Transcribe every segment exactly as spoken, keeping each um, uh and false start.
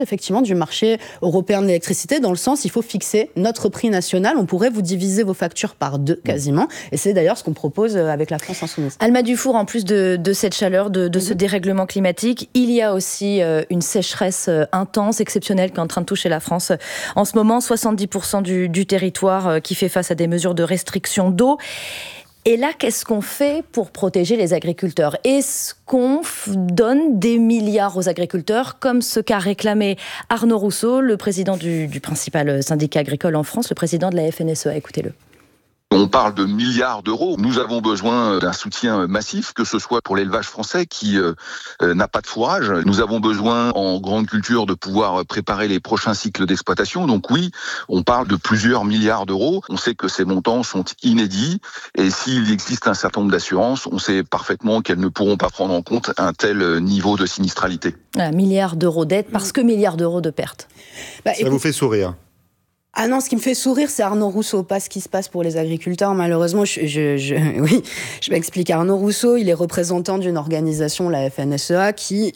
effectivement du marché européen de l'électricité, dans le sens il faut fixer notre prix national. On pourrait vous diviser vos factures par deux quasiment, et c'est d'ailleurs ce qu'on propose avec la France Insoumise. Alma Dufour, en plus de, de cette chaleur, de, de ce dérèglement climatique, il y a aussi euh, une sécheresse euh, intense, exceptionnelle, qui est en train de toucher la France en ce moment. soixante-dix pour cent du, du territoire euh, qui fait face à des mesures de restriction d'eau. Et là, qu'est-ce qu'on fait pour protéger les agriculteurs ? Est-ce qu'on donne des milliards aux agriculteurs, comme ce qu'a réclamé Arnaud Rousseau, le président du, du principal syndicat agricole en France, le président de la F N S E A ? Écoutez-le. On parle de milliards d'euros. Nous avons besoin d'un soutien massif, que ce soit pour l'élevage français qui euh, n'a pas de fourrage. Nous avons besoin en grande culture de pouvoir préparer les prochains cycles d'exploitation. Donc oui, on parle de plusieurs milliards d'euros. On sait que ces montants sont inédits et s'il existe un certain nombre d'assurances, on sait parfaitement qu'elles ne pourront pas prendre en compte un tel niveau de sinistralité. Un milliard d'euros d'aide parce que milliards d'euros de pertes. Bah, Ça écoute... vous fait sourire ? Ah non, ce qui me fait sourire, c'est Arnaud Rousseau, pas ce qui se passe pour les agriculteurs. Malheureusement, je, je, je, oui, je m'explique. Arnaud Rousseau, il est représentant d'une organisation, la F N S E A, qui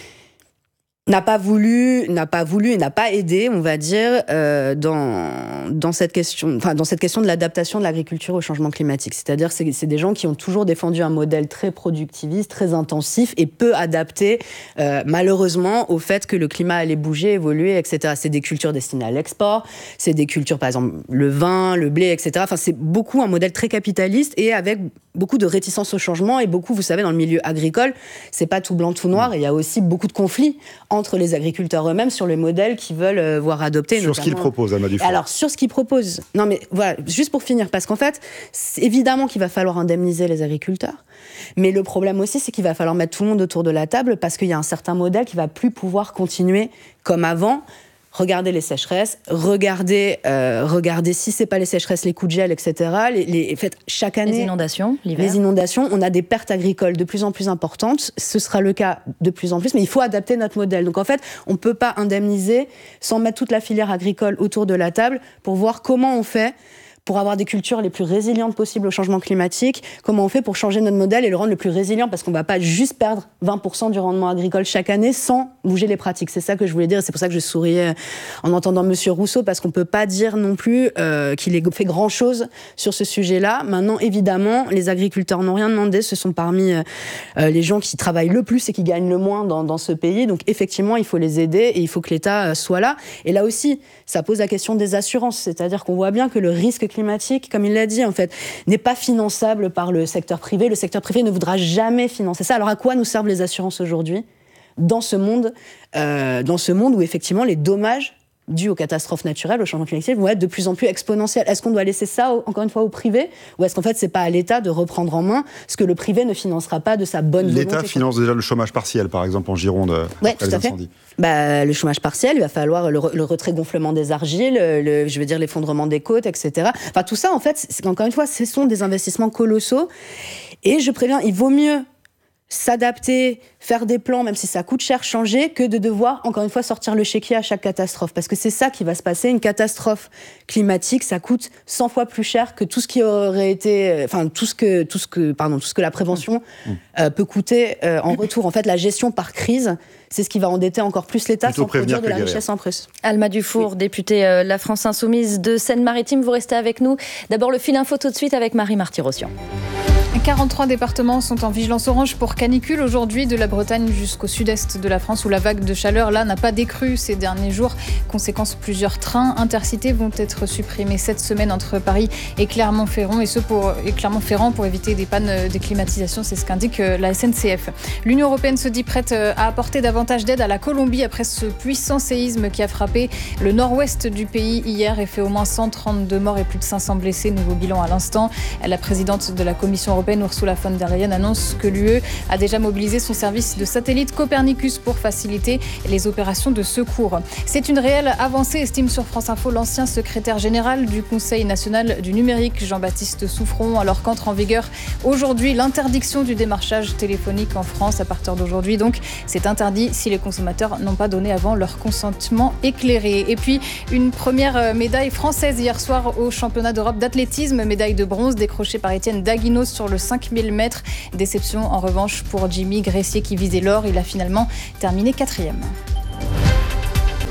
n'a pas voulu, n'a pas voulu et n'a pas aidé, on va dire, euh, dans dans cette question, enfin dans cette question de l'adaptation de l'agriculture au changement climatique. C'est-à-dire, c'est, c'est des gens qui ont toujours défendu un modèle très productiviste, très intensif et peu adapté, euh, malheureusement, au fait que le climat allait bouger, évoluer, et cetera. C'est des cultures destinées à l'export, c'est des cultures, par exemple, le vin, le blé, et cetera. Enfin, c'est beaucoup un modèle très capitaliste et avec beaucoup de réticence au changement et beaucoup, vous savez, dans le milieu agricole, c'est pas tout blanc, tout noir. Et il y a aussi beaucoup de conflits entre les agriculteurs eux-mêmes sur les modèles qu'ils veulent euh, voir adopter. Sur ce qu'ils proposent, Alma Dufour. Alors, sur ce qu'ils proposent. Non, mais voilà, juste pour finir, parce qu'en fait, c'est évidemment qu'il va falloir indemniser les agriculteurs, mais le problème aussi, c'est qu'il va falloir mettre tout le monde autour de la table parce qu'il y a un certain modèle qui va plus pouvoir continuer comme avant. Regardez les sécheresses, regardez, euh, regardez si c'est pas les sécheresses, les coups de gel, et cetera. Les, les, en fait, chaque année, les inondations, l'hiver. Les inondations, on a des pertes agricoles de plus en plus importantes. Ce sera le cas de plus en plus, mais il faut adapter notre modèle. Donc en fait, on peut pas indemniser sans mettre toute la filière agricole autour de la table pour voir comment on fait pour avoir des cultures les plus résilientes possibles au changement climatique, comment on fait pour changer notre modèle et le rendre le plus résilient, parce qu'on ne va pas juste perdre vingt pour cent du rendement agricole chaque année sans bouger les pratiques. C'est ça que je voulais dire, et c'est pour ça que je souriais en entendant Monsieur Rousseau, parce qu'on ne peut pas dire non plus euh, qu'il ait fait grand-chose sur ce sujet-là. Maintenant, évidemment, les agriculteurs n'ont rien demandé, ce sont parmi euh, les gens qui travaillent le plus et qui gagnent le moins dans, dans ce pays, donc effectivement, il faut les aider et il faut que l'État soit là. Et là aussi, ça pose la question des assurances, c'est-à-dire qu'on voit bien que le risque climatique, comme il l'a dit, en fait, n'est pas finançable par le secteur privé. Le secteur privé ne voudra jamais financer ça. Alors à quoi nous servent les assurances aujourd'hui dans ce monde, euh, dans ce monde où effectivement les dommages dus aux catastrophes naturelles, au changement climatique, vont être de plus en plus exponentiels. Est-ce qu'on doit laisser ça, encore une fois, au privé ? Ou est-ce qu'en fait, c'est pas à l'État de reprendre en main ce que le privé ne financera pas de sa bonne volonté ? L'État finance déjà le chômage partiel, par exemple, en Gironde, ouais, après tout les à fait. incendies. Bah, le chômage partiel, il va falloir le, re- le retrait gonflement des argiles, le, je veux dire l'effondrement des côtes, et cetera. Enfin, tout ça, en fait, c'est, encore une fois, ce sont des investissements colossaux. Et je préviens, il vaut mieux s'adapter, faire des plans, même si ça coûte cher, changer, que de devoir, encore une fois, sortir le chéquier à chaque catastrophe. Parce que c'est ça qui va se passer. Une catastrophe climatique, ça coûte cent fois plus cher que tout ce qui aurait été, enfin, tout ce que, tout ce que, pardon, tout ce que la prévention mmh. euh, peut coûter euh, en retour. En fait, la gestion par crise, c'est ce qui va endetter encore plus l'État sans produire de la richesse en plus. Alma Dufour, oui. députée euh, La France Insoumise de Seine-Maritime, vous restez avec nous. D'abord, le fil info tout de suite avec Marie Marty-Rossian. quarante-trois départements sont en vigilance orange pour canicule aujourd'hui, de la Bretagne jusqu'au sud-est de la France, où la vague de chaleur là n'a pas décru ces derniers jours. Conséquence, plusieurs trains intercités vont être supprimés cette semaine entre Paris et Clermont-Ferrand, et ce pour et Clermont-Ferrand pour éviter des pannes de climatisation, c'est ce qu'indique la S N C F. L'Union européenne se dit prête à apporter davantage d'aide à la Colombie après ce puissant séisme qui a frappé le nord-ouest du pays hier et fait au moins cent trente-deux morts et plus de cinq cents blessés. Nouveau bilan à l'instant. La présidente de la Commission européenne, Ursula von der Leyen, annonce que l'U E a déjà mobilisé son service de satellite Copernicus pour faciliter les opérations de secours. C'est une réelle avancée, estime sur France Info l'ancien secrétaire général du Conseil national du numérique, Jean-Baptiste Souffron, alors qu'entre en vigueur aujourd'hui l'interdiction du démarchage téléphonique en France. À partir d'aujourd'hui, donc, c'est interdit si les consommateurs n'ont pas donné avant leur consentement éclairé. Et puis, une première médaille française hier soir au championnat d'Europe d'athlétisme, médaille de bronze décrochée par Étienne Daguinos sur le cinq mille mètres. Déception en revanche pour Jimmy Gressier qui visait l'or. Il a finalement terminé quatrième.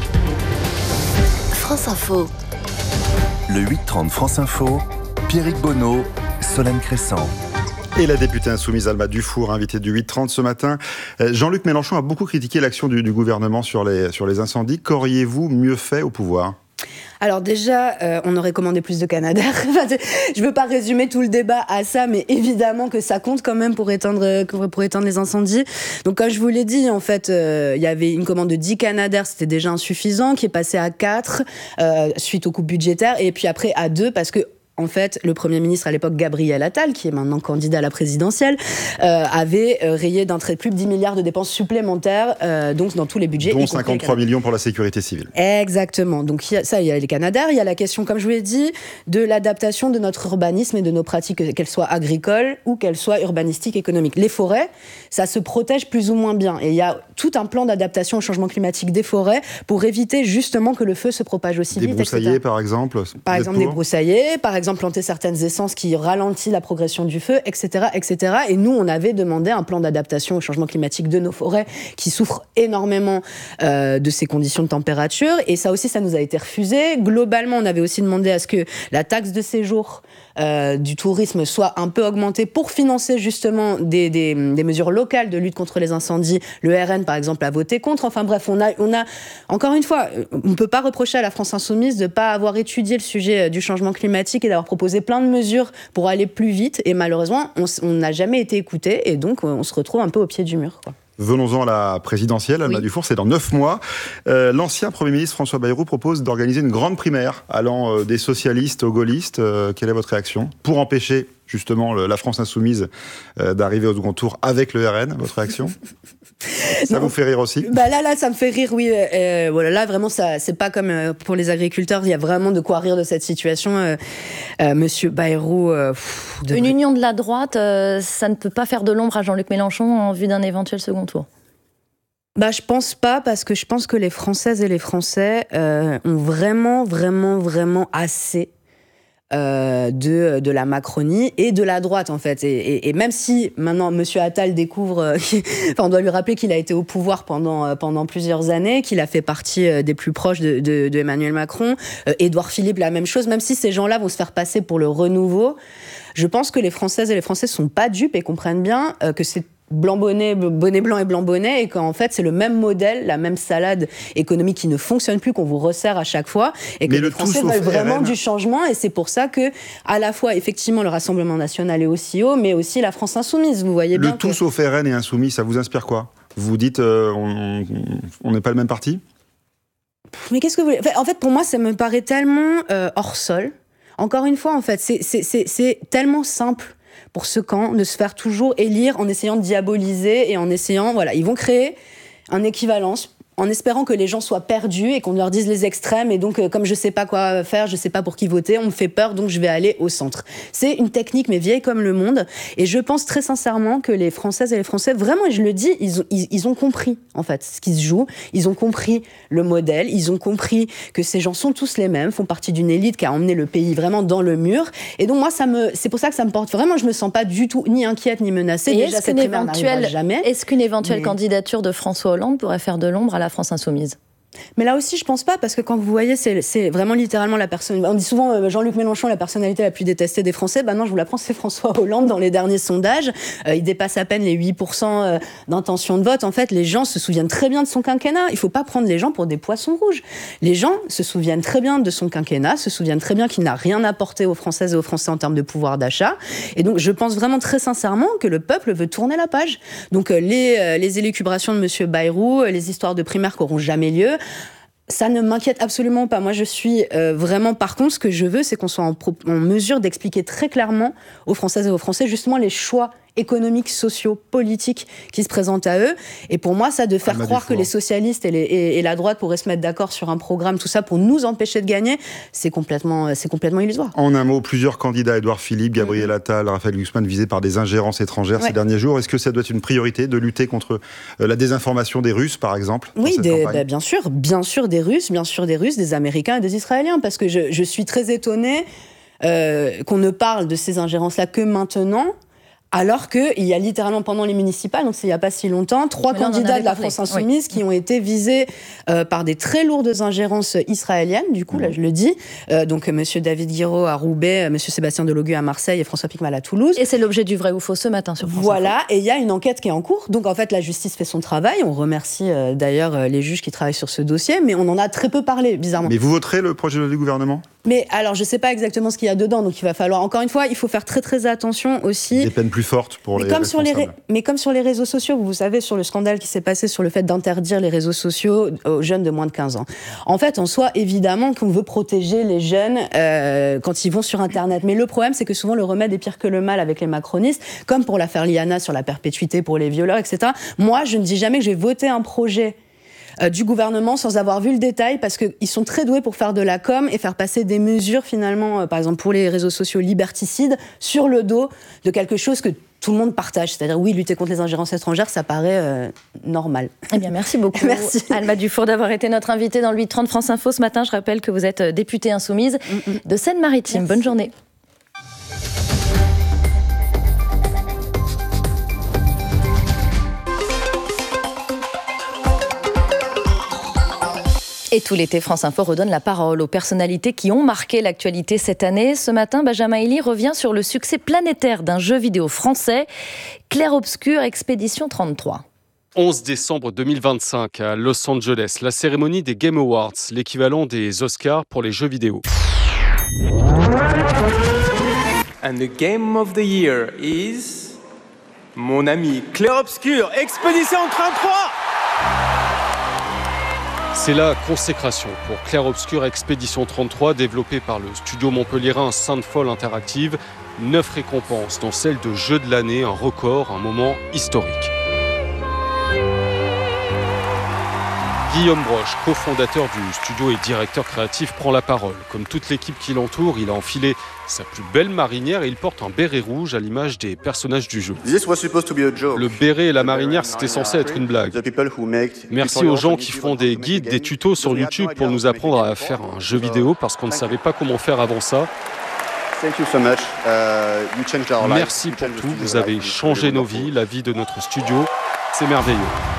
France Info. Le huit trente France Info, Pierrick Bonneau, Solène Crescent. Et la députée insoumise Alma Dufour, invitée du huit trente ce matin. Jean-Luc Mélenchon a beaucoup critiqué l'action du, du gouvernement sur les, sur les incendies. Qu'auriez-vous mieux fait au pouvoir ? Alors déjà, euh, on aurait commandé plus de Canadair. Je ne veux pas résumer tout le débat à ça, mais évidemment que ça compte quand même pour éteindre, pour éteindre les incendies. Donc comme je vous l'ai dit, en fait, euh, il y avait une commande de dix Canadair, c'était déjà insuffisant, qui est passé à quatre euh, suite aux coupes budgétaires, et puis après à deux parce que en fait, le Premier ministre à l'époque, Gabriel Attal, qui est maintenant candidat à la présidentielle, euh, avait euh, rayé d'un trait de plus de dix milliards de dépenses supplémentaires, euh, donc dans tous les budgets. Dont cinquante-trois millions pour la sécurité civile. Exactement. Donc il y a, ça, il y a les Canadair. Il y a la question, comme je vous l'ai dit, de l'adaptation de notre urbanisme et de nos pratiques, qu'elles soient agricoles ou qu'elles soient urbanistiques, économiques. Les forêts, ça se protège plus ou moins bien. Et il y a tout un plan d'adaptation au changement climatique des forêts pour éviter justement que le feu se propage aussi des vite. Des broussaillers, et cetera. par exemple. Par exemple, des broussaillers, par exemple, planter certaines essences qui ralentissent la progression du feu, et cetera, et cetera. Et nous, on avait demandé un plan d'adaptation au changement climatique de nos forêts qui souffrent énormément euh, de ces conditions de température. Et ça aussi, ça nous a été refusé. Globalement, on avait aussi demandé à ce que la taxe de séjour euh, du tourisme soit un peu augmentée pour financer justement des, des, des mesures locales de lutte contre les incendies. Le R N, par exemple, a voté contre. Enfin bref, on a, on a encore une fois, on ne peut pas reprocher à la France Insoumise de ne pas avoir étudié le sujet du changement climatique et d'avoir proposé plein de mesures pour aller plus vite. Et malheureusement, on n'a jamais été écouté et donc on se retrouve un peu au pied du mur, quoi. Venons-en à la présidentielle, Alma oui. Dufour, c'est dans neuf mois. Euh, l'ancien Premier ministre François Bayrou propose d'organiser une grande primaire allant euh, des socialistes aux gaullistes. Euh, quelle est votre réaction ? Pour empêcher justement le, la France Insoumise euh, d'arriver au second tour avec le R N, votre réaction ? Ça non. vous fait rire aussi ? Bah là, là, ça me fait rire, oui. Euh, voilà, là, vraiment, ça, c'est pas comme euh, pour les agriculteurs. Il y a vraiment de quoi rire de cette situation. Euh, euh, Monsieur Bayrou... Euh, pff, devrait... Une union de la droite, euh, ça ne peut pas faire de l'ombre à Jean-Luc Mélenchon en vue d'un éventuel second tour. Bah, je pense pas, parce que je pense que les Françaises et les Français euh, ont vraiment, vraiment, vraiment assez Euh, de, de la Macronie et de la droite, en fait. Et, et, et même si maintenant M. Attal découvre, euh, enfin, on doit lui rappeler qu'il a été au pouvoir pendant, euh, pendant plusieurs années, qu'il a fait partie euh, des plus proches de, de, de Emmanuel Macron, euh, Édouard Philippe, la même chose, même si ces gens-là vont se faire passer pour le renouveau, je pense que les Françaises et les Français sont pas dupes et comprennent bien euh, que c'est blanc bonnet, bonnet blanc et blanc bonnet, et qu'en fait c'est le même modèle, la même salade économique qui ne fonctionne plus, qu'on vous resserre à chaque fois, et que Mais les le Français veulent vraiment du changement, et c'est pour ça que à la fois effectivement le Rassemblement National est aussi haut, mais aussi la France Insoumise, vous voyez bien. Le tout que... sauf R N et Insoumis, ça vous inspire quoi ? Vous vous dites euh, on n'est pas le même parti ? Mais qu'est-ce que vous voulez ? En fait, pour moi, ça me paraît tellement euh, hors sol. Encore une fois, en fait, c'est, c'est, c'est, c'est tellement simple pour ce camp de se faire toujours élire en essayant de diaboliser et en essayant, voilà, ils vont créer un équivalence en espérant que les gens soient perdus et qu'on leur dise les extrêmes, et donc euh, comme je sais pas quoi faire, je sais pas pour qui voter, on me fait peur, donc je vais aller au centre. C'est une technique mais vieille comme le monde, et je pense très sincèrement que les Françaises et les Français, vraiment, et je le dis, ils ont, ils, ils ont compris en fait ce qui se joue, ils ont compris le modèle, ils ont compris que ces gens sont tous les mêmes, font partie d'une élite qui a emmené le pays vraiment dans le mur, et donc moi ça me, c'est pour ça que ça me porte vraiment, je me sens pas du tout ni inquiète ni menacée. Et déjà est-ce cette primaire n'arrivera jamais. Est-ce qu'une éventuelle mais... candidature de François Hollande pourrait faire de l'ombre à la France Insoumise ? Mais là aussi, je pense pas, parce que quand vous voyez, c'est, c'est vraiment littéralement la personne. On dit souvent euh, Jean-Luc Mélenchon, la personnalité la plus détestée des Français. Ben non, je vous l'apprends, c'est François Hollande dans les derniers sondages. Euh, il dépasse à peine les huit pour cent euh, d'intention de vote. En fait, les gens se souviennent très bien de son quinquennat. Il faut pas prendre les gens pour des poissons rouges. Les gens se souviennent très bien de son quinquennat, se souviennent très bien qu'il n'a rien apporté aux Françaises et aux Français en termes de pouvoir d'achat. Et donc, je pense vraiment très sincèrement que le peuple veut tourner la page. Donc, euh, les, euh, les élucubrations de M. Bayrou, euh, les histoires de primaires qui n'auront jamais lieu, ça ne m'inquiète absolument pas. Moi, je suis euh, vraiment... Par contre, ce que je veux, c'est qu'on soit en, pro- en mesure d'expliquer très clairement aux Françaises et aux Français justement les choix économiques, sociaux, politiques qui se présentent à eux. Et pour moi, ça, de faire Alma croire Dufour. que les socialistes et, les, et, et la droite pourraient se mettre d'accord sur un programme, tout ça, pour nous empêcher de gagner, c'est complètement, c'est complètement illusoire. En un mot, plusieurs candidats, Édouard Philippe, Gabriel Attal, Raphaël Glucksmann, visés par des ingérences étrangères ouais. ces derniers jours. Est-ce que ça doit être une priorité de lutter contre euh, la désinformation des Russes, par exemple ? Oui, des, bah, bien sûr, bien sûr des Russes, bien sûr des Russes, des Américains et des Israéliens, parce que je, je suis très étonnée euh, qu'on ne parle de ces ingérences-là que maintenant, Alors qu'il y a littéralement pendant les municipales, donc c'est il n'y a pas si longtemps, trois Mais là, candidats de la parlé. France Insoumise oui. qui ont été visés euh, par des très lourdes ingérences israéliennes, du coup, mmh. là je le dis. Euh, donc M. David Guiraud à Roubaix, M. Sébastien Delogu à Marseille et François Piquemal à Toulouse. Et c'est l'objet du vrai ou faux ce matin sur France Voilà, Info. Et il y a une enquête qui est en cours. Donc en fait, la justice fait son travail. On remercie euh, d'ailleurs euh, les juges qui travaillent sur ce dossier, mais on en a très peu parlé, bizarrement. Mais vous voterez le projet de loi du gouvernement ? Mais alors, je ne sais pas exactement ce qu'il y a dedans, donc il va falloir, encore une fois, il faut faire très très attention aussi. Des peines plus fortes pour mais les comme responsables. Sur les ré... Mais comme sur les réseaux sociaux, vous savez, sur le scandale qui s'est passé sur le fait d'interdire les réseaux sociaux aux jeunes de moins de quinze ans. En fait, en soi, évidemment qu'on veut protéger les jeunes euh, quand ils vont sur Internet. Mais le problème, c'est que souvent, le remède est pire que le mal avec les macronistes, comme pour l'affaire Liana sur la perpétuité pour les violeurs, et cetera. Moi, je ne dis jamais que j'ai voté un projet Euh, du gouvernement sans avoir vu le détail, parce qu'ils sont très doués pour faire de la com et faire passer des mesures finalement, euh, par exemple pour les réseaux sociaux liberticides, sur le dos de quelque chose que tout le monde partage. C'est-à-dire, oui, lutter contre les ingérences étrangères, ça paraît euh, normal. Eh bien, merci beaucoup. Merci. Alma Dufour d'avoir été notre invitée dans le huit trente France Info ce matin. Je rappelle que vous êtes députée insoumise mm-hmm. de Seine-Maritime. Merci. Bonne journée. Et tout l'été, France Info redonne la parole aux personnalités qui ont marqué l'actualité cette année. Ce matin, Benjamin Elie revient sur le succès planétaire d'un jeu vidéo français, Clair-Obscur Expédition trente-trois. onze décembre deux mille vingt-cinq à Los Angeles, la cérémonie des Game Awards, l'équivalent des Oscars pour les jeux vidéo. And the game of the year is mon ami Clair-Obscur Expédition trente-trois. C'est la consécration pour Clair-Obscur Expédition trente-trois, développée par le studio montpelliérain Sainte-Folle Interactive. Neuf récompenses, dont celle de jeu de l'année, un record, un moment historique. Guillaume Broche, cofondateur du studio et directeur créatif, prend la parole. Comme toute l'équipe qui l'entoure, il a enfilé sa plus belle marinière et il porte un béret rouge à l'image des personnages du jeu. Le béret et la marinière, c'était censé être une blague. Merci aux gens qui font des guides, des tutos sur YouTube pour nous apprendre à faire un jeu vidéo parce qu'on ne savait pas comment faire avant ça. Merci pour tout, vous avez changé nos vies, la vie de notre studio. C'est merveilleux.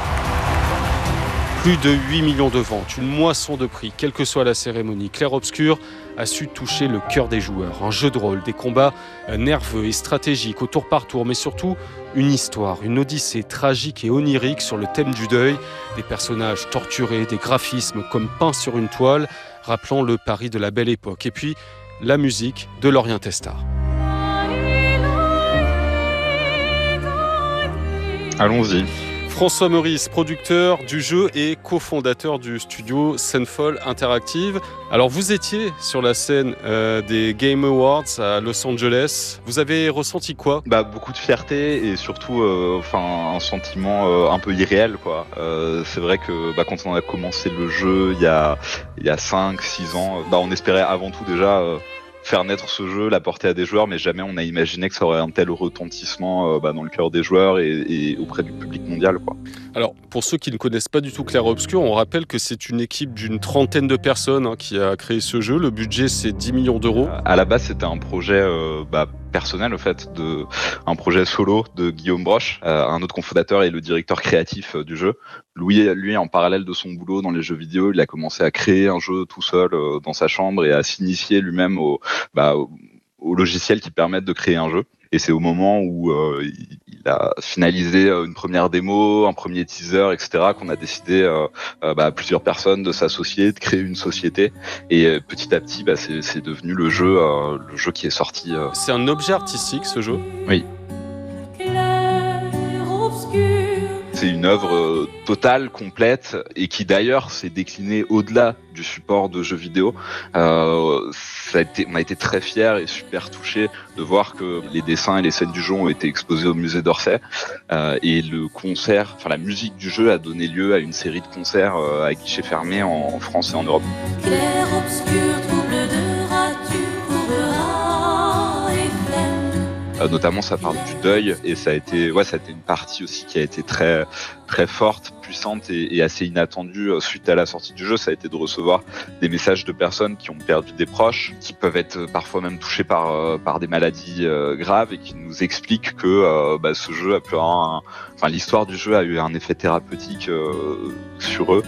Plus de huit millions de ventes, une moisson de prix, quelle que soit la cérémonie. Clair-Obscur a su toucher le cœur des joueurs. Un jeu de rôle, des combats nerveux et stratégiques au tour par tour, mais surtout une histoire, une odyssée tragique et onirique sur le thème du deuil. Des personnages torturés, des graphismes comme peints sur une toile, rappelant le Paris de la belle époque. Et puis, la musique de Lorien Testard. Allons-y. François Meurice, producteur du jeu et cofondateur du studio Sainte-Folle Interactive. Alors vous étiez sur la scène euh, des Game Awards à Los Angeles. Vous avez ressenti quoi ? Bah beaucoup de fierté et surtout euh, enfin un sentiment euh, un peu irréel quoi. Euh, c'est vrai que bah, quand on a commencé le jeu il y a il y a cinq six ans, bah on espérait avant tout déjà euh, faire naître ce jeu, l'apporter à des joueurs, mais jamais on a imaginé que ça aurait un tel retentissement euh, bah, dans le cœur des joueurs et, et auprès du public mondial, quoi. Alors, pour ceux qui ne connaissent pas du tout Clair-Obscur, on rappelle que c'est une équipe d'une trentaine de personnes hein, qui a créé ce jeu. Le budget, c'est dix millions d'euros. Euh, à la base, c'était un projet euh, bah, personnel, au fait, de, un projet solo de Guillaume Broche, euh, un autre cofondateur et le directeur créatif euh, du jeu. Louis, lui, en parallèle de son boulot dans les jeux vidéo, il a commencé à créer un jeu tout seul euh, dans sa chambre et à s'initier lui-même au, bah, au, au logiciel qui permettent de créer un jeu. Et c'est au moment où euh, il a finalisé une première démo, un premier teaser, et cetera, qu'on a décidé, euh, euh, bah, plusieurs personnes, de s'associer, de créer une société. Et euh, petit à petit, bah, c'est, c'est devenu le jeu, euh, le jeu qui est sorti. Euh. C'est un objet artistique, ce jeu ? Oui. C'est une œuvre euh, totale, complète, et qui d'ailleurs s'est déclinée au-delà du support de jeux vidéo. Euh, ça a été, on a été très fiers et super touchés de voir que les dessins et les scènes du jeu ont été exposés au musée d'Orsay. Euh, et le concert, enfin la musique du jeu a donné lieu à une série de concerts euh, à guichet fermé en, en France et en Europe. Clair, obscur, trouble de rature, courbera et flemme. Euh, notamment, ça parle du deuil et ça a été, ouais, ça a été une partie aussi qui a été très, très forte puissante et, et assez inattendue euh, suite à la sortie du jeu, ça a été de recevoir des messages de personnes qui ont perdu des proches, qui peuvent être euh, parfois même touchés par, euh, par des maladies euh, graves et qui nous expliquent que euh, bah, ce jeu a pu avoir un... Enfin, l'histoire du jeu a eu un effet thérapeutique euh, sur eux.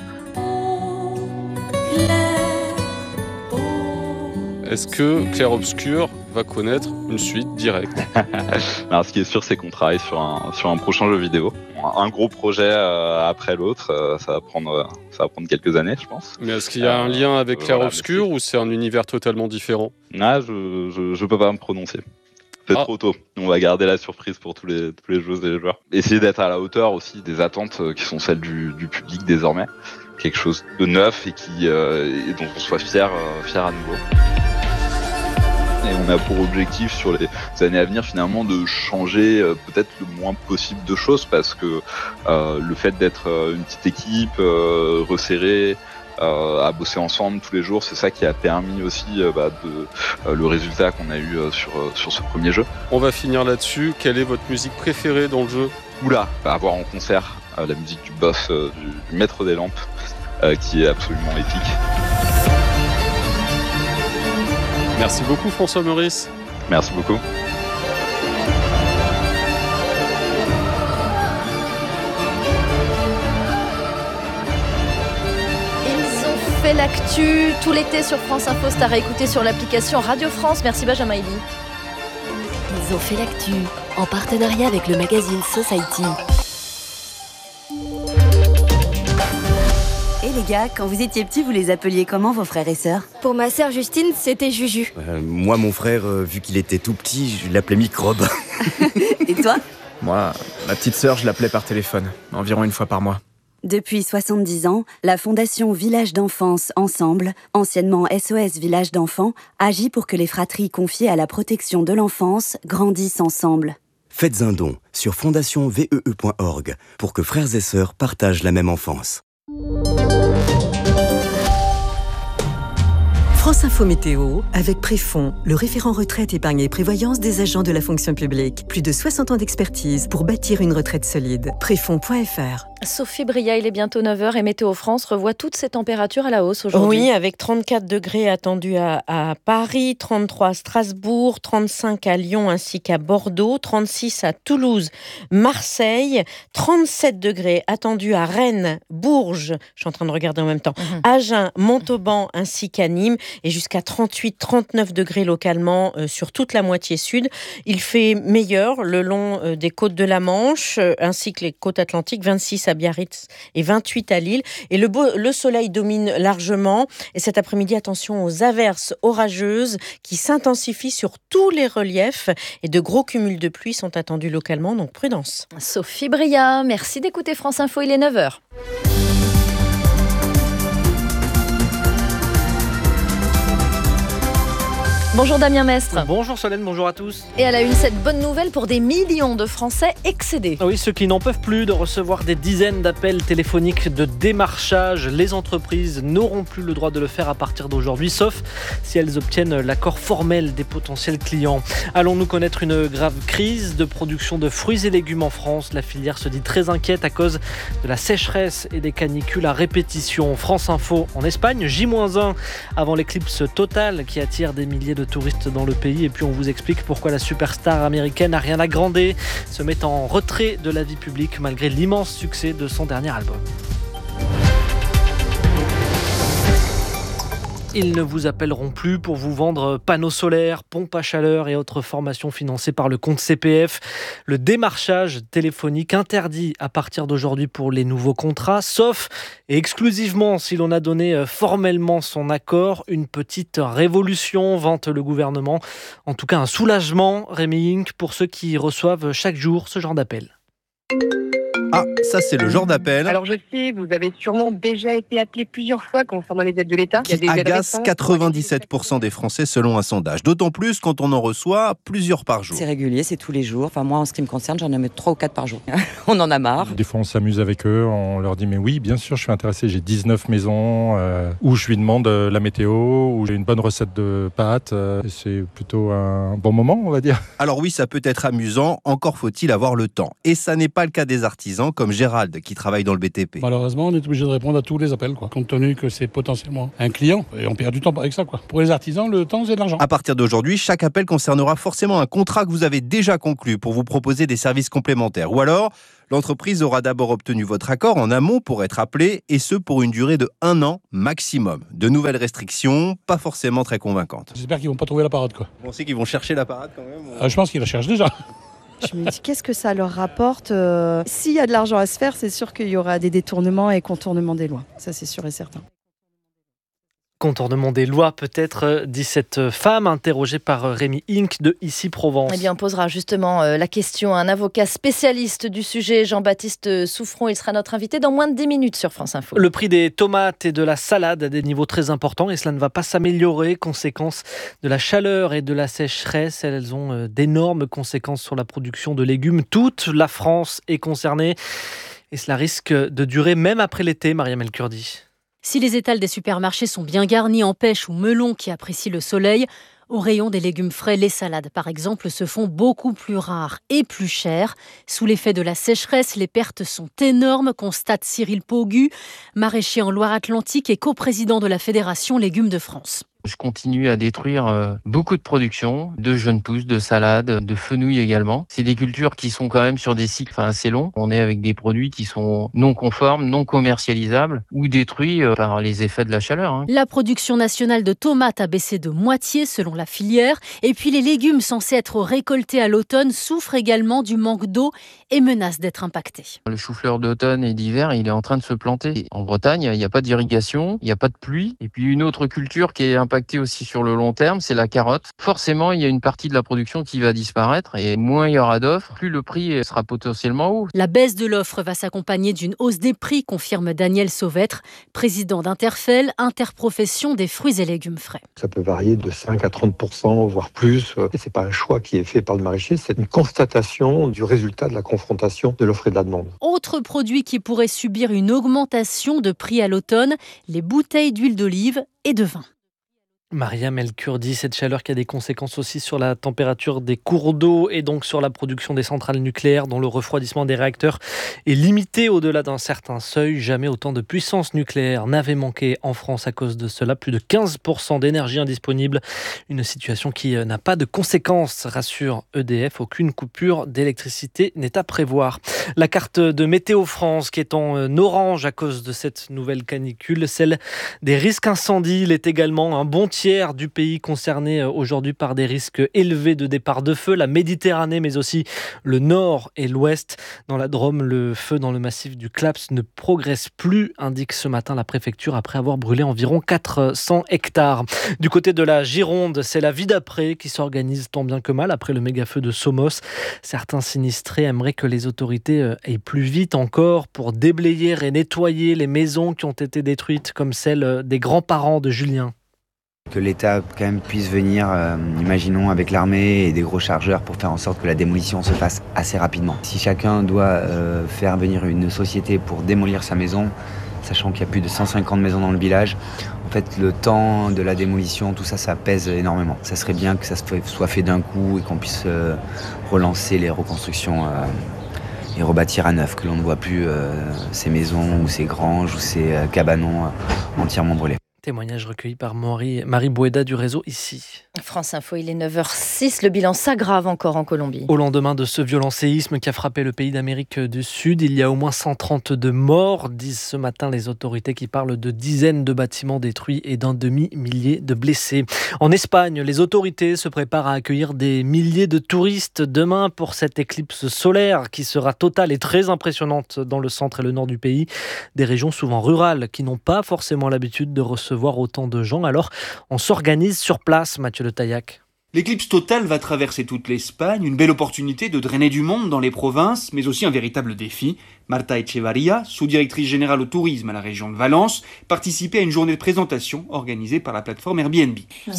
Est-ce que Clair Obscur va connaître une suite directe? Alors, ce qui est sûr, c'est qu'on travaille sur un, sur un prochain jeu vidéo. Un gros projet euh, après l'autre, euh, ça va prendre, ça va prendre quelques années, je pense. Mais est-ce qu'il y a euh, un lien avec Clair voilà, Obscur c'est... ou c'est un univers totalement différent? Ah, je, je, je peux pas me prononcer. C'est ah. trop tôt. On va garder la surprise pour tous les, tous les joueuses et les joueurs. Essayer d'être à la hauteur aussi des attentes qui sont celles du, du public désormais. Quelque chose de neuf et, qui, euh, et dont on soit fier, euh, fier à nouveau. Et on a pour objectif sur les années à venir finalement de changer euh, peut-être le moins possible de choses parce que euh, le fait d'être euh, une petite équipe euh, resserrée, euh, à bosser ensemble tous les jours, c'est ça qui a permis aussi euh, bah, de, euh, le résultat qu'on a eu euh, sur, euh, sur ce premier jeu. On va finir là-dessus. Quelle est votre musique préférée dans le jeu? Oula, bah, avoir en concert euh, la musique du boss, euh, du, du maître des lampes, euh, qui est absolument épique. Merci beaucoup François Meurice. Merci beaucoup. Ils ont fait l'actu tout l'été sur France Info, c'est à réécouter sur l'application Radio France. Merci Benjamin Elie. Ils ont fait l'actu en partenariat avec le magazine Society. Et les gars, quand vous étiez petits, vous les appeliez comment vos frères et sœurs? Pour ma sœur Justine, c'était Juju. Euh, moi, mon frère, euh, vu qu'il était tout petit, je l'appelais Microbe. Et toi? Moi, ma petite sœur, je l'appelais par téléphone, environ une fois par mois. Depuis soixante-dix ans, la Fondation Village d'Enfance Ensemble, anciennement S O S Village d'Enfants, agit pour que les fratries confiées à la protection de l'enfance grandissent ensemble. Faites un don sur fondation v e e point org pour que frères et sœurs partagent la même enfance. France Info Météo, avec Préfond, le référent retraite, épargne et prévoyance des agents de la fonction publique. Plus de soixante ans d'expertise pour bâtir une retraite solide. Préfond point f r. Sophie Bria, il est bientôt neuf heures et Météo France revoit toutes ces températures à la hausse aujourd'hui. Oui, avec trente-quatre degrés attendus à, à Paris, trente-trois à Strasbourg, trente-cinq à Lyon ainsi qu'à Bordeaux, trente-six à Toulouse, Marseille, trente-sept degrés attendus à Rennes, Bourges, je suis en train de regarder en même temps, mmh. Agen, Montauban ainsi qu'à Nîmes et jusqu'à trente-huit à trente-neuf degrés localement euh, sur toute la moitié sud. Il fait meilleur le long euh, des côtes de la Manche euh, ainsi que les côtes atlantiques, vingt-six à Biarritz et vingt-huit à Lille. Et le, beau, le soleil domine largement. Et cet après-midi, attention aux averses orageuses qui s'intensifient sur tous les reliefs. Et de gros cumuls de pluie sont attendus localement, donc prudence. Sophie Bria, merci d'écouter France Info, il est neuf heures. Bonjour Damien Mestre. Bonjour Solène, bonjour à tous. Et à la une, cette bonne nouvelle pour des millions de Français excédés. Oui, ceux qui n'en peuvent plus de recevoir des dizaines d'appels téléphoniques de démarchage. Les entreprises n'auront plus le droit de le faire à partir d'aujourd'hui, sauf si elles obtiennent l'accord formel des potentiels clients. Allons-nous connaître une grave crise de production de fruits et légumes en France? La filière se dit très inquiète à cause de la sécheresse et des canicules à répétition. France Info en Espagne, J moins un avant l'éclipse totale qui attire des milliers de touristes dans le pays. Et puis on vous explique pourquoi la superstar américaine Ariana Grande se met en retrait de la vie publique malgré l'immense succès de son dernier album. Ils ne vous appelleront plus pour vous vendre panneaux solaires, pompes à chaleur et autres formations financées par le compte C P F. Le démarchage téléphonique interdit à partir d'aujourd'hui pour les nouveaux contrats, sauf et exclusivement si l'on a donné formellement son accord. Une petite révolution, vante le gouvernement. En tout cas, un soulagement, Rémi Inc, pour ceux qui reçoivent chaque jour ce genre d'appel. Ah, ça c'est le genre d'appel. Alors je sais, vous avez sûrement déjà été appelé plusieurs fois concernant les aides de l'État. Qui agace quatre-vingt-dix-sept pour cent des Français selon un sondage. D'autant plus quand on en reçoit plusieurs par jour. C'est régulier, c'est tous les jours. Enfin moi en ce qui me concerne, j'en ai trois ou quatre par jour. On en a marre. Des fois on s'amuse avec eux, on leur dit mais oui bien sûr je suis intéressé, j'ai dix-neuf maisons euh, où je lui demande la météo, où j'ai une bonne recette de pâtes. Euh, c'est plutôt un bon moment on va dire. Alors oui ça peut être amusant, encore faut-il avoir le temps. Et ça n'est pas le cas des artisans. artisans comme Gérald qui travaille dans le B T P. Malheureusement, on est obligé de répondre à tous les appels, quoi, compte tenu que c'est potentiellement un client et on perd du temps avec ça, quoi. Pour les artisans, le temps, c'est de l'argent. À partir d'aujourd'hui, chaque appel concernera forcément un contrat que vous avez déjà conclu pour vous proposer des services complémentaires. Ou alors, l'entreprise aura d'abord obtenu votre accord en amont pour être appelée, et ce pour une durée de un an maximum. De nouvelles restrictions, pas forcément très convaincantes. J'espère qu'ils vont pas trouver la parade, quoi. Vous pensez qu'ils vont chercher la parade quand même ou... ah, Je pense qu'ils la cherchent déjà. Je me dis, qu'est-ce que ça leur rapporte euh, S'il y a de l'argent à se faire, c'est sûr qu'il y aura des détournements et contournements des lois. Ça, c'est sûr et certain. Contournement des lois, peut-être, dit cette femme interrogée par Rémi Inc de Ici Provence. Eh bien, on posera justement la question à un avocat spécialiste du sujet, Jean-Baptiste Souffron. Il sera notre invité dans moins de dix minutes sur France Info. Le prix des tomates et de la salade à des niveaux très importants, et cela ne va pas s'améliorer. Conséquence de la chaleur et de la sécheresse, elles ont d'énormes conséquences sur la production de légumes. Toute la France est concernée et cela risque de durer même après l'été, Mariam El Kurdi. Si les étals des supermarchés sont bien garnis en pêche ou melons qui apprécient le soleil, au rayon des légumes frais, les salades par exemple se font beaucoup plus rares et plus chères. Sous l'effet de la sécheresse, les pertes sont énormes, constate Cyril Pogu, maraîcher en Loire-Atlantique et coprésident de la Fédération Légumes de France. Je continue à détruire euh, beaucoup de productions, de jeunes pousses, de salades, de fenouil également. C'est des cultures qui sont quand même sur des cycles enfin, assez longs. On est avec des produits qui sont non conformes, non commercialisables ou détruits euh, par les effets de la chaleur. Hein. La production nationale de tomates a baissé de moitié selon la filière. Et puis les légumes censés être récoltés à l'automne souffrent également du manque d'eau et menacent d'être impactés. Le chou-fleur d'automne et d'hiver, il est en train de se planter. En Bretagne, il n'y a pas d'irrigation, il n'y a pas de pluie. Et puis une autre culture qui est impactée aussi sur le long terme, c'est la carotte. Forcément, il y a une partie de la production qui va disparaître et moins il y aura d'offres, plus le prix sera potentiellement haut. La baisse de l'offre va s'accompagner d'une hausse des prix, confirme Daniel Sauvêtre, président d'Interfel, interprofession des fruits et légumes frais. Ça peut varier de cinq à trente pour cent, voire plus. Et c'est pas un choix qui est fait par le maraîcher, c'est une constatation du résultat de la confrontation de l'offre et de la demande. Autre produit qui pourrait subir une augmentation de prix à l'automne, les bouteilles d'huile d'olive et de vin. Mariam El Kurdi, cette chaleur qui a des conséquences aussi sur la température des cours d'eau et donc sur la production des centrales nucléaires dont le refroidissement des réacteurs est limité au-delà d'un certain seuil. Jamais autant de puissance nucléaire n'avait manqué en France à cause de cela. Plus de quinze pour cent d'énergie indisponible. Une situation qui n'a pas de conséquences, rassure E D F. Aucune coupure d'électricité n'est à prévoir. La carte de Météo France qui est en orange à cause de cette nouvelle canicule, celle des risques incendies, il est également un bon tiers du pays concerné aujourd'hui par des risques élevés de départ de feu, la Méditerranée mais aussi le nord et l'ouest. Dans la Drôme, le feu dans le massif du Claps ne progresse plus, indique ce matin la préfecture après avoir brûlé environ quatre cents hectares. Du côté de la Gironde, c'est la vie d'après qui s'organise tant bien que mal après le méga-feu de Somos. Certains sinistrés aimeraient que les autorités aillent plus vite encore pour déblayer et nettoyer les maisons qui ont été détruites comme celle des grands-parents de Julien. Que l'État quand même puisse venir, euh, imaginons avec l'armée et des gros chargeurs pour faire en sorte que la démolition se fasse assez rapidement. Si chacun doit euh, faire venir une société pour démolir sa maison, sachant qu'il y a plus de cent cinquante maisons dans le village, en fait le temps de la démolition, tout ça, ça pèse énormément. Ça serait bien que ça soit fait d'un coup et qu'on puisse euh, relancer les reconstructions euh, et rebâtir à neuf, que l'on ne voit plus euh, ces maisons ou ces granges ou ces euh, cabanons euh, entièrement brûlés. Témoignage recueilli par Marie, Marie Boueda du réseau Ici. France Info, il est neuf heures six. Le bilan s'aggrave encore en Colombie. Au lendemain de ce violent séisme qui a frappé le pays d'Amérique du Sud, il y a au moins cent trente-deux morts, disent ce matin les autorités qui parlent de dizaines de bâtiments détruits et d'un demi-millier de blessés. En Espagne, les autorités se préparent à accueillir des milliers de touristes demain pour cette éclipse solaire qui sera totale et très impressionnante dans le centre et le nord du pays. Des régions souvent rurales qui n'ont pas forcément l'habitude de recevoir voir autant de gens. Alors, on s'organise sur place, Mathieu Le Taillac. L'éclipse totale va traverser toute l'Espagne, une belle opportunité de drainer du monde dans les provinces, mais aussi un véritable défi. Marta Echevarria, sous-directrice générale au tourisme à la région de Valence, participait à une journée de présentation organisée par la plateforme Airbnb. Il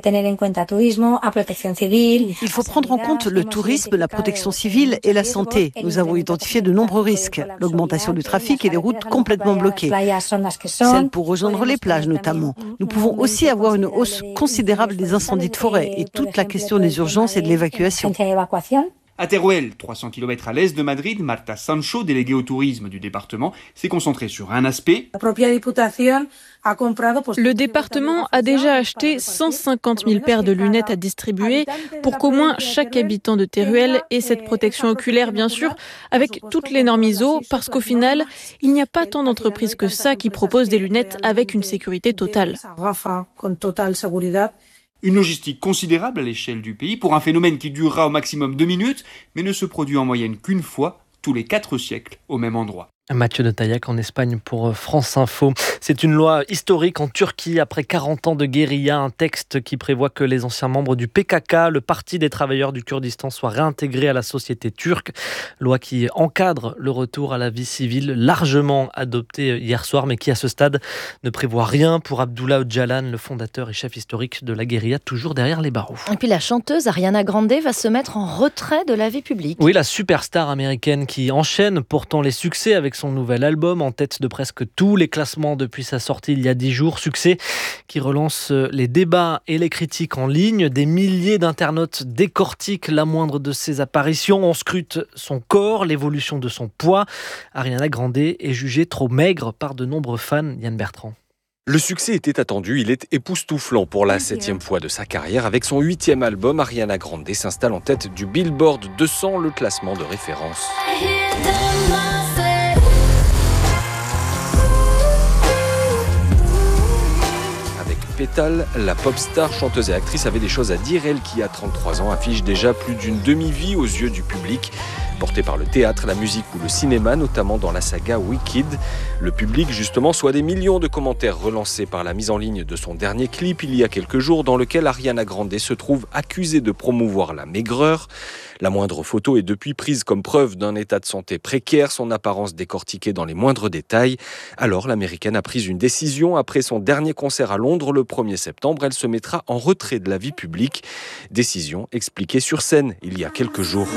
faut prendre en compte le tourisme, la protection civile et la santé. Nous avons identifié de nombreux risques, l'augmentation du trafic et des routes complètement bloquées, celles pour rejoindre les plages notamment. Nous pouvons aussi avoir une hausse considérable des incendies de forêt et toute la question des urgences et de l'évacuation. À Teruel, trois cents kilomètres à l'est de Madrid, Marta Sancho, déléguée au tourisme du département, s'est concentrée sur un aspect. Le département a déjà acheté cent cinquante mille paires de lunettes à distribuer pour qu'au moins chaque habitant de Teruel ait cette protection oculaire, bien sûr, avec toutes les normes I S O, parce qu'au final, il n'y a pas tant d'entreprises que ça qui proposent des lunettes avec une sécurité totale. Une logistique considérable à l'échelle du pays pour un phénomène qui durera au maximum deux minutes, mais ne se produit en moyenne qu'une fois tous les quatre siècles au même endroit. Mathieu de Taillac en Espagne pour France Info. C'est une loi historique en Turquie après quarante ans de guérilla, un texte qui prévoit que les anciens membres du P K K, le Parti des travailleurs du Kurdistan, soient réintégrés à la société turque. Loi qui encadre le retour à la vie civile, largement adoptée hier soir, mais qui à ce stade ne prévoit rien pour Abdullah Öcalan, le fondateur et chef historique de la guérilla, toujours derrière les barreaux. Et puis la chanteuse Ariana Grande va se mettre en retrait de la vie publique. Oui, la superstar américaine qui enchaîne pourtant les succès avec son nouvel album en tête de presque tous les classements depuis sa sortie il y a dix jours. Succès qui relance les débats et les critiques en ligne. Des milliers d'internautes décortiquent la moindre de ses apparitions. On scrute son corps, l'évolution de son poids. Ariana Grande est jugée trop maigre par de nombreux fans. Yann Bertrand. Le succès était attendu, il est époustouflant pour la septième fois de sa carrière. Avec son huitième album, Ariana Grande s'installe en tête du Billboard deux cents, le classement de référence. Pétale, la pop star, chanteuse et actrice avait des choses à dire. Elle qui, à trente-trois ans, affiche déjà plus d'une demi-vie aux yeux du public. Portée par le théâtre, la musique ou le cinéma, notamment dans la saga Wicked. Le public, justement, soit des millions de commentaires relancés par la mise en ligne de son dernier clip il y a quelques jours, dans lequel Ariana Grande se trouve accusée de promouvoir la maigreur. La moindre photo est depuis prise comme preuve d'un état de santé précaire, son apparence décortiquée dans les moindres détails. Alors, l'américaine a pris une décision. Après son dernier concert à Londres le premier septembre, elle se mettra en retrait de la vie publique. Décision expliquée sur scène il y a quelques jours.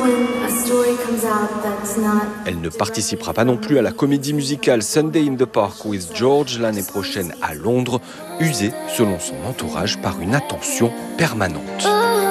Elle ne participera pas non plus à la comédie musicale Sunday in the Park with George l'année prochaine à Londres, usée, selon son entourage, par une attention permanente.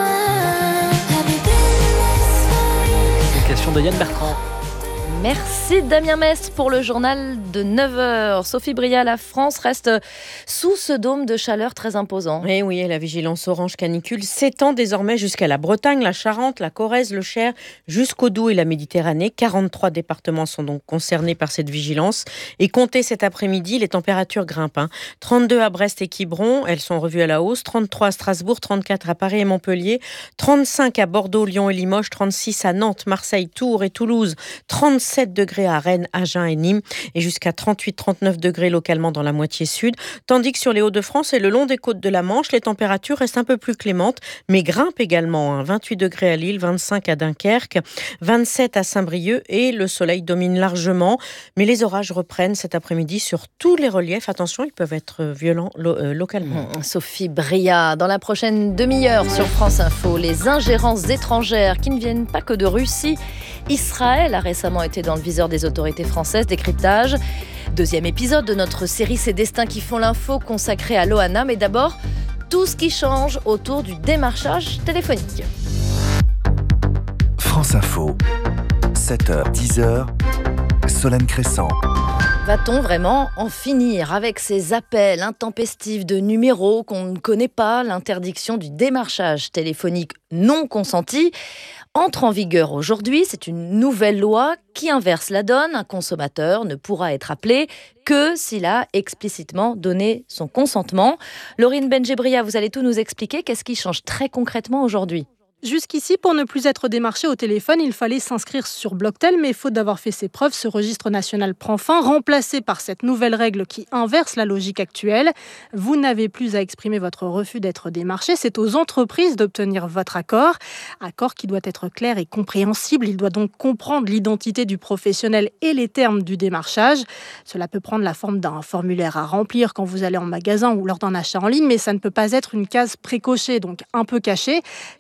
Question de Yann Bertrand. Merci Damien Mestre pour le journal de neuf heures. Sophie Bria, la France reste sous ce dôme de chaleur très imposant. Et oui, la vigilance orange canicule s'étend désormais jusqu'à la Bretagne, la Charente, la Corrèze, le Cher, jusqu'au Doubs et la Méditerranée. quarante-trois départements sont donc concernés par cette vigilance. Et comptez cet après-midi, les températures grimpent. Hein. trente-deux à Brest et Quiberon, elles sont revues à la hausse. trente-trois à Strasbourg, trente-quatre à Paris et Montpellier. trente-cinq à Bordeaux, Lyon et Limoges. trente-six à Nantes, Marseille, Tours et Toulouse. trente-sept degrés à Rennes, Agen et Nîmes et jusqu'à trente-huit à trente-neuf degrés localement dans la moitié sud. Tandis que sur les Hauts-de-France et le long des côtes de la Manche, les températures restent un peu plus clémentes, mais grimpent également. Hein. vingt-huit degrés à Lille, vingt-cinq à Dunkerque, vingt-sept à Saint-Brieuc et le soleil domine largement. Mais les orages reprennent cet après-midi sur tous les reliefs. Attention, ils peuvent être violents lo- euh, localement. Mmh. Sophie Bria, dans la prochaine demi-heure sur France Info, les ingérences étrangères qui ne viennent pas que de Russie. Israël a récemment été dans le viseur des autorités françaises, décryptage. Deuxième épisode de notre série Ces destins qui font l'info consacrée à Loana. Mais d'abord, tout ce qui change autour du démarchage téléphonique. France Info, sept heures dix heures, Solène Crescent. Va-t-on vraiment en finir avec ces appels intempestifs de numéros qu'on ne connaît pas? L'interdiction du démarchage téléphonique non consenti entre en vigueur aujourd'hui. C'est une nouvelle loi qui inverse la donne. Un consommateur ne pourra être appelé que s'il a explicitement donné son consentement. Laurine Benjebria, vous allez tout nous expliquer. Qu'est-ce qui change très concrètement aujourd'hui ? Jusqu'ici, pour ne plus être démarché au téléphone, il fallait s'inscrire sur Blocktel, mais faute d'avoir fait ses preuves, ce registre national prend fin, remplacé par cette nouvelle règle qui inverse la logique actuelle. Vous n'avez plus à exprimer votre refus d'être démarché, c'est aux entreprises d'obtenir votre accord. Accord qui doit être clair et compréhensible, il doit donc comprendre l'identité du professionnel et les termes du démarchage. Cela peut prendre la forme d'un formulaire à remplir quand vous allez en magasin ou lors d'un achat en ligne, mais ça ne peut pas être une case précochée, donc un peu cachée. C'est à vous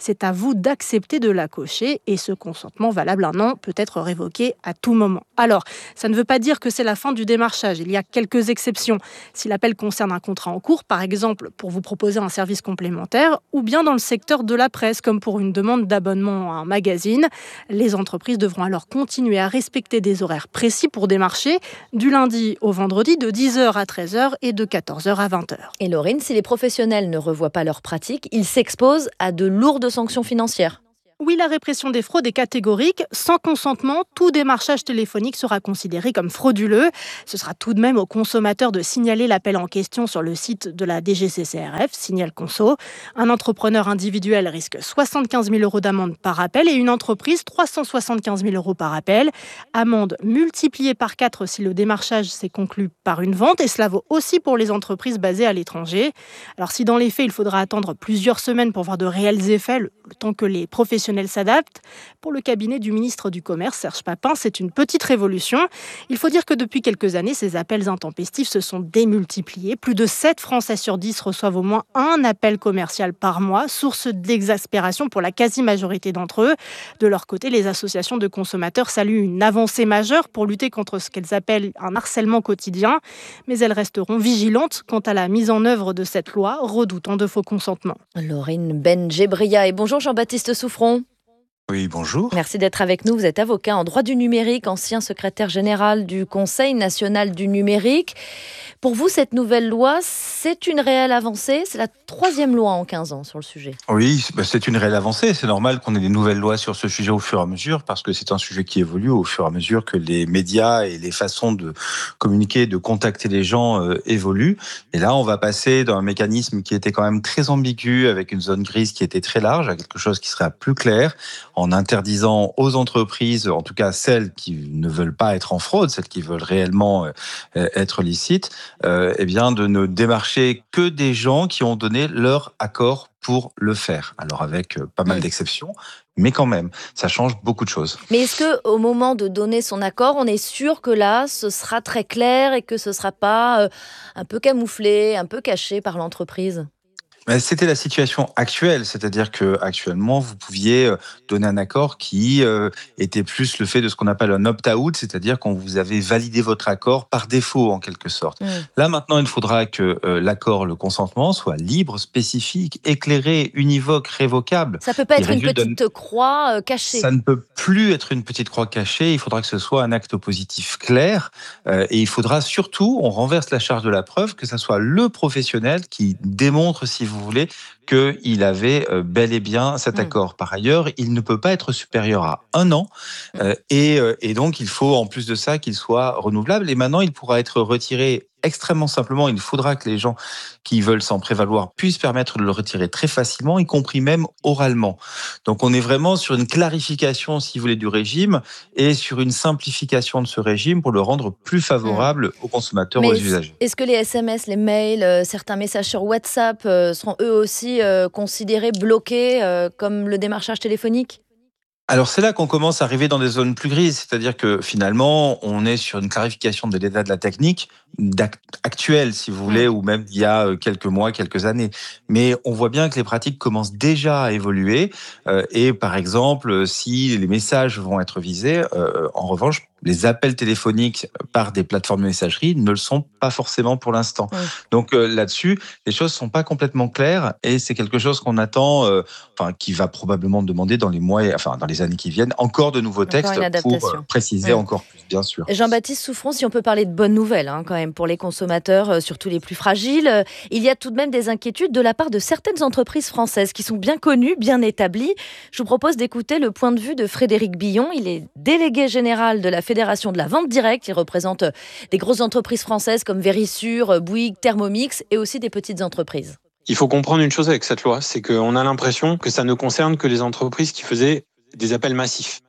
vous d'accepter de la cocher et ce consentement valable un an peut être révoqué à tout moment. Alors, ça ne veut pas dire que c'est la fin du démarchage. Il y a quelques exceptions. Si l'appel concerne un contrat en cours, par exemple pour vous proposer un service complémentaire, ou bien dans le secteur de la presse, comme pour une demande d'abonnement à un magazine, les entreprises devront alors continuer à respecter des horaires précis pour démarcher, du lundi au vendredi de dix heures à treize heures et de quatorze heures à vingt heures. Et Laurine, si les professionnels ne revoient pas leurs pratiques, ils s'exposent à de lourdes sanctions financières. Oui, la répression des fraudes est catégorique. Sans consentement, tout démarchage téléphonique sera considéré comme frauduleux. Ce sera tout de même au consommateur de signaler l'appel en question sur le site de la D G C C R F, Signal Conso. Un entrepreneur individuel risque soixante-quinze mille euros d'amende par appel et une entreprise trois cent soixante-quinze mille euros par appel. Amende multipliée par quatre si le démarchage s'est conclu par une vente et cela vaut aussi pour les entreprises basées à l'étranger. Alors si dans les faits, il faudra attendre plusieurs semaines pour voir de réels effets, le temps que les professionnels s'adaptent, pour le cabinet du ministre du Commerce, Serge Papin, c'est une petite révolution. Il faut dire que depuis quelques années, ces appels intempestifs se sont démultipliés. Plus de sept Français sur dix reçoivent au moins un appel commercial par mois, source d'exaspération pour la quasi-majorité d'entre eux. De leur côté, les associations de consommateurs saluent une avancée majeure pour lutter contre ce qu'elles appellent un harcèlement quotidien, mais elles resteront vigilantes quant à la mise en œuvre de cette loi, redoutant de faux consentements. Laurine Ben-Djebria et bonjour Jean-Baptiste Souffron. Oui, bonjour. Merci d'être avec nous. Vous êtes avocat en droit du numérique, ancien secrétaire général du Conseil national du numérique. Pour vous, cette nouvelle loi, c'est une réelle avancée. C'est la troisième loi en quinze ans sur le sujet. Oui, c'est une réelle avancée. C'est normal qu'on ait des nouvelles lois sur ce sujet au fur et à mesure, parce que c'est un sujet qui évolue au fur et à mesure que les médias et les façons de communiquer, de contacter les gens euh, évoluent. Et là, on va passer d'un mécanisme qui était quand même très ambigu, avec une zone grise qui était très large, à quelque chose qui sera plus clair, en interdisant aux entreprises, en tout cas celles qui ne veulent pas être en fraude, celles qui veulent réellement euh, être licites, euh, eh bien de ne démarcher que des gens qui ont donné leur accord pour le faire. Alors avec euh, pas mal mmh. d'exceptions, mais quand même, ça change beaucoup de choses. Mais est-ce qu'au moment de donner son accord, on est sûr que là, ce sera très clair et que ce ne sera pas euh, un peu camouflé, un peu caché par l'entreprise ? C'était la situation actuelle, c'est-à-dire que actuellement vous pouviez donner un accord qui euh, était plus le fait de ce qu'on appelle un opt-out, c'est-à-dire quand vous avez validé votre accord par défaut en quelque sorte. Mmh. Là maintenant, il faudra que euh, l'accord, le consentement soit libre, spécifique, éclairé, univoque, révocable. Ça peut pas être une petite d'un... croix euh, cachée. Ça ne peut plus être une petite croix cachée. Il faudra que ce soit un acte positif clair euh, et il faudra surtout, on renverse la charge de la preuve, que ça soit le professionnel qui démontre, si vous voulez, qu'il avait bel et bien cet mmh. accord. Par ailleurs, il ne peut pas être supérieur à un an euh, et, et donc il faut en plus de ça qu'il soit renouvelable et maintenant il pourra être retiré extrêmement simplement. Il faudra que les gens qui veulent s'en prévaloir puissent permettre de le retirer très facilement, y compris même oralement. Donc on est vraiment sur une clarification, si vous voulez, du régime et sur une simplification de ce régime pour le rendre plus favorable mmh. aux consommateurs, Mais aux est-ce, usagers. Est-ce que les S M S, les mails, euh, certains messages sur WhatsApp euh, seront eux aussi euh, considérés bloqués euh, comme le démarchage téléphonique ? Alors c'est là qu'on commence à arriver dans des zones plus grises, c'est-à-dire que finalement on est sur une clarification de l'état de la technique actuelle, si vous voulez, mmh. ou même il y a quelques mois, quelques années. Mais on voit bien que les pratiques commencent déjà à évoluer euh, et par exemple, si les messages vont être visés, euh, en revanche, les appels téléphoniques par des plateformes de messagerie ne le sont pas forcément pour l'instant. Mmh. Donc euh, là-dessus, les choses sont pas complètement claires et c'est quelque chose qu'on attend, euh, enfin qui va probablement demander dans les mois, enfin dans les années qui viennent, encore de nouveaux textes pour euh, préciser mmh. encore plus, bien sûr. Jean-Baptiste Souffron, si on peut parler de bonnes nouvelles, hein, quand même pour les consommateurs, euh, surtout les plus fragiles, euh, il y a tout de même des inquiétudes de la part de certaines entreprises françaises qui sont bien connues, bien établies. Je vous propose d'écouter le point de vue de Frédéric Billon. Il est délégué général de la Fédération de la vente directe. Il représente des grosses entreprises françaises comme Verisure, Bouygues, Thermomix et aussi des petites entreprises. Il faut comprendre une chose avec cette loi, c'est qu'on a l'impression que ça ne concerne que les entreprises qui faisaient des appels massifs.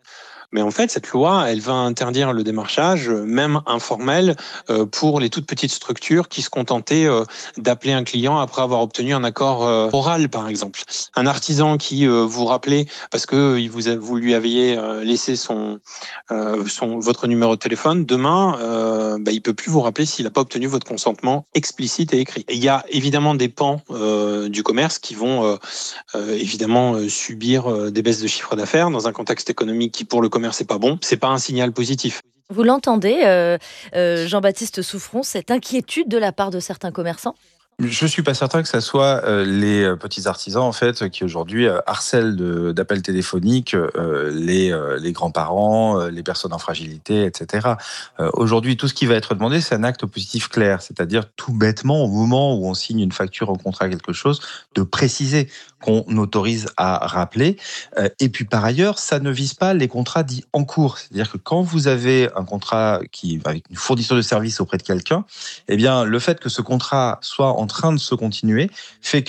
Mais en fait, cette loi, elle va interdire le démarchage, même informel, euh, pour les toutes petites structures qui se contentaient euh, d'appeler un client après avoir obtenu un accord euh, oral, par exemple. Un artisan qui euh, vous rappelait parce que il vous, a, vous lui aviez euh, laissé son, euh, son, votre numéro de téléphone, demain, euh, bah, il peut plus vous rappeler s'il n'a pas obtenu votre consentement explicite et écrit. Et il y a évidemment des pans euh, du commerce qui vont euh, euh, évidemment euh, subir euh, des baisses de chiffre d'affaires dans un contexte économique qui, pour le commerce, c'est pas bon. C'est pas un signal positif. Vous l'entendez, euh, euh, Jean-Baptiste Souffron, cette inquiétude de la part de certains commerçants ? Je suis pas certain que ça soit euh, les petits artisans en fait qui aujourd'hui euh, harcèlent de, d'appels téléphoniques euh, les, euh, les grands-parents, euh, les personnes en fragilité, et cetera. Euh, aujourd'hui, tout ce qui va être demandé, c'est un acte positif clair, c'est-à-dire tout bêtement au moment où on signe une facture, un contrat, quelque chose, de préciser qu'on autorise à rappeler. Euh, et puis par ailleurs, ça ne vise pas les contrats dits en cours, c'est-à-dire que quand vous avez un contrat qui avec une fourniture de service auprès de quelqu'un, eh bien le fait que ce contrat soit en train de se continuer fait que